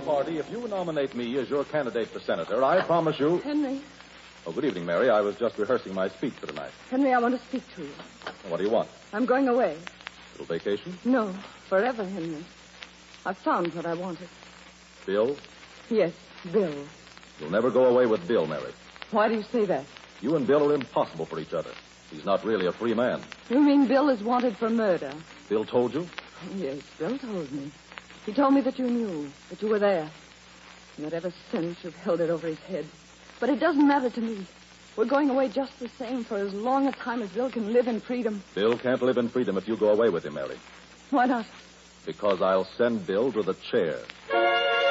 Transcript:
party, if you nominate me as your candidate for senator, I promise you... Henry. Oh, good evening, Mary. I was just rehearsing my speech for tonight. Henry, I want to speak to you. What do you want? I'm going away. Little vacation? No, forever, Henry. I've found what I wanted. Bill? Yes, Bill. You'll never go away with Bill, Mary. Why do you say that? You and Bill are impossible for each other. He's not really a free man. You mean Bill is wanted for murder? Bill told you? Yes, Bill told me. He told me that you knew, that you were there. And that ever since you've held it over his head. But it doesn't matter to me. We're going away just the same for as long a time as Bill can live in freedom. Bill can't live in freedom if you go away with him, Mary. Why not? Because I'll send Bill to the chair.